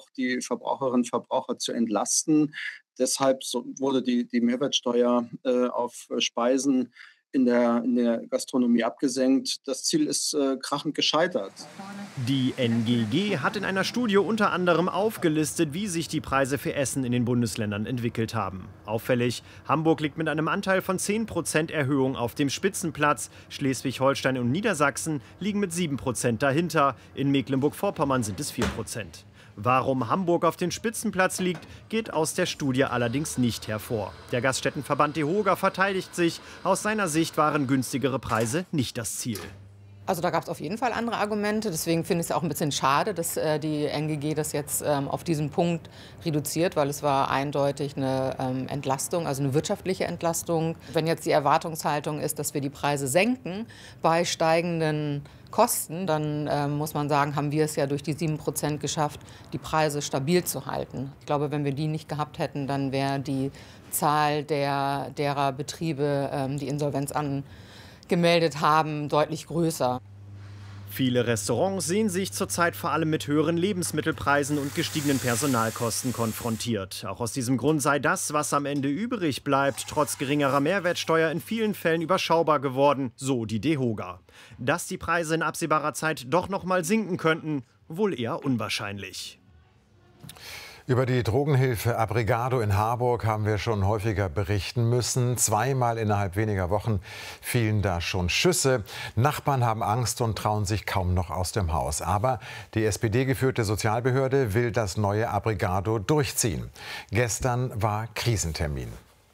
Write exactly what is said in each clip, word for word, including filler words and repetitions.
auch die Verbraucherinnen und Verbraucher zu entlasten. Deshalb so wurde die die Mehrwertsteuer, äh, auf Speisen in der in der Gastronomie abgesenkt. Das Ziel ist, äh, krachend gescheitert. Die N G G hat in einer Studie unter anderem aufgelistet, wie sich die Preise für Essen in den Bundesländern entwickelt haben. Auffällig, Hamburg liegt mit einem Anteil von zehn Prozent Erhöhung auf dem Spitzenplatz. Schleswig-Holstein und Niedersachsen liegen mit sieben Prozent dahinter. In Mecklenburg-Vorpommern sind es vier Prozent. Warum Hamburg auf dem Spitzenplatz liegt, geht aus der Studie allerdings nicht hervor. Der Gaststättenverband DEHOGA verteidigt sich. Aus seiner Sicht waren günstigere Preise nicht das Ziel. Also da gab es auf jeden Fall andere Argumente. Deswegen finde ich es auch ein bisschen schade, dass äh, die N G G das jetzt ähm, auf diesen Punkt reduziert, weil es war eindeutig eine ähm, Entlastung, also eine wirtschaftliche Entlastung. Wenn jetzt die Erwartungshaltung ist, dass wir die Preise senken bei steigenden Kosten, dann äh, muss man sagen, haben wir es ja durch die sieben Prozent geschafft, die Preise stabil zu halten. Ich glaube, wenn wir die nicht gehabt hätten, dann wäre die Zahl der, derer Betriebe, ähm, die Insolvenz angemeldet haben, deutlich größer. Viele Restaurants sehen sich zurzeit vor allem mit höheren Lebensmittelpreisen und gestiegenen Personalkosten konfrontiert. Auch aus diesem Grund sei das, was am Ende übrig bleibt, trotz geringerer Mehrwertsteuer in vielen Fällen überschaubar geworden, so die DEHOGA. Dass die Preise in absehbarer Zeit doch noch mal sinken könnten, wohl eher unwahrscheinlich. Über die Drogenhilfe Abrigado in Harburg haben wir schon häufiger berichten müssen. Zweimal innerhalb weniger Wochen fielen da schon Schüsse. Nachbarn haben Angst und trauen sich kaum noch aus dem Haus. Aber die S P D-geführte Sozialbehörde will das neue Abrigado durchziehen. Gestern war Krisentermin.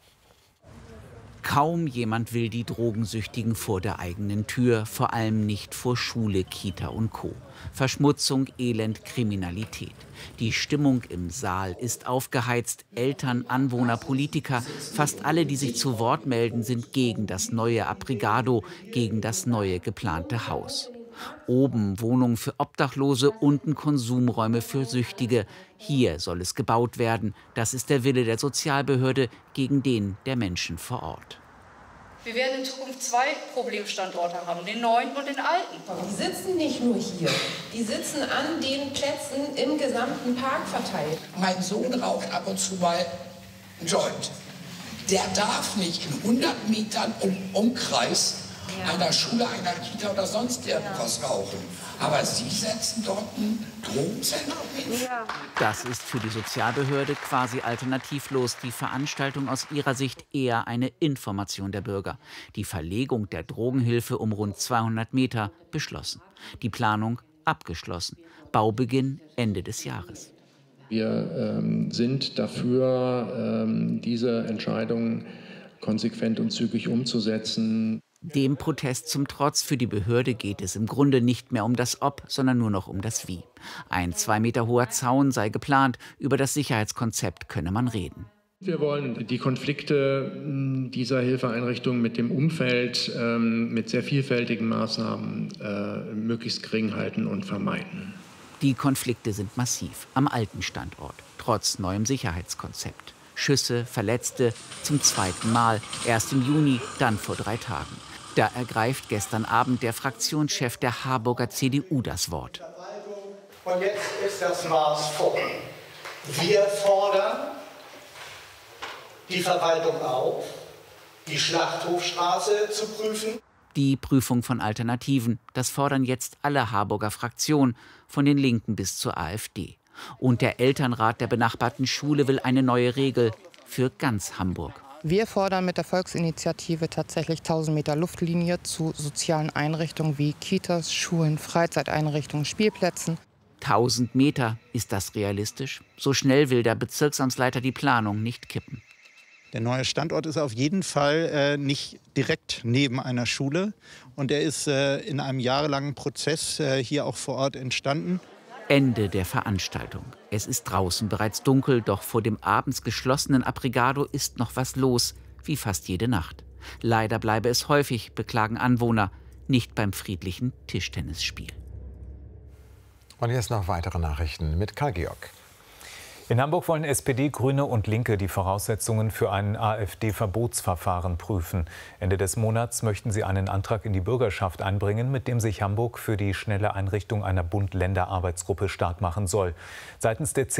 Kaum jemand will die Drogensüchtigen vor der eigenen Tür, vor allem nicht vor Schule, Kita und Co. Verschmutzung, Elend, Kriminalität. Die Stimmung im Saal ist aufgeheizt. Eltern, Anwohner, Politiker, fast alle, die sich zu Wort melden, sind gegen das neue Abrigado, gegen das neue geplante Haus. Oben Wohnungen für Obdachlose, unten Konsumräume für Süchtige. Hier soll es gebaut werden. Das ist der Wille der Sozialbehörde gegen den der Menschen vor Ort. Wir werden in Zukunft zwei Problemstandorte haben, den neuen und den alten. Die sitzen nicht nur hier, die sitzen an den Plätzen im gesamten Park verteilt. Mein Sohn raucht ab und zu mal einen Joint. Der darf nicht in hundert Metern um Umkreis ja. einer Schule, einer Kita oder sonst irgendwas ja. rauchen. Aber Sie setzen dort ein Drogenzentrum hin? Ja. Das ist für die Sozialbehörde quasi alternativlos. Die Veranstaltung aus ihrer Sicht eher eine Information der Bürger. Die Verlegung der Drogenhilfe um rund zweihundert Meter beschlossen. Die Planung abgeschlossen. Baubeginn Ende des Jahres. Wir ähm, sind dafür, ähm, diese Entscheidung konsequent und zügig umzusetzen. Dem Protest zum Trotz, für die Behörde geht es im Grunde nicht mehr um das Ob, sondern nur noch um das Wie. Ein zwei Meter hoher Zaun sei geplant, über das Sicherheitskonzept könne man reden. Wir wollen die Konflikte dieser Hilfeeinrichtungen mit dem Umfeld ähm, mit sehr vielfältigen Maßnahmen äh, möglichst gering halten und vermeiden. Die Konflikte sind massiv am alten Standort, trotz neuem Sicherheitskonzept. Schüsse, Verletzte, zum zweiten Mal, erst im Juni, dann vor drei Tagen. Da ergreift gestern Abend der Fraktionschef der Harburger C D U das Wort. Und jetzt ist das Maß voll. Wir fordern die Verwaltung auf, die Schlachthofstraße zu prüfen. Die Prüfung von Alternativen, das fordern jetzt alle Harburger Fraktionen, von den Linken bis zur AfD. Und der Elternrat der benachbarten Schule will eine neue Regel für ganz Hamburg. Wir fordern mit der Volksinitiative tatsächlich tausend Meter Luftlinie zu sozialen Einrichtungen wie Kitas, Schulen, Freizeiteinrichtungen, Spielplätzen. tausend Meter, ist das realistisch? So schnell will der Bezirksamtsleiter die Planung nicht kippen. Der neue Standort ist auf jeden Fall äh, nicht direkt neben einer Schule. Und er ist äh, in einem jahrelangen Prozess äh, hier auch vor Ort entstanden. Ende der Veranstaltung. Es ist draußen bereits dunkel, doch vor dem abends geschlossenen Abrigado ist noch was los, wie fast jede Nacht. Leider bleibe es häufig, beklagen Anwohner, nicht beim friedlichen Tischtennisspiel. Und jetzt noch weitere Nachrichten mit Karl Georg. In Hamburg wollen S P D, Grüne und Linke die Voraussetzungen für ein AfD-Verbotsverfahren prüfen. Ende des Monats möchten sie einen Antrag in die Bürgerschaft einbringen, mit dem sich Hamburg für die schnelle Einrichtung einer Bund-Länder-Arbeitsgruppe stark machen soll. Seitens der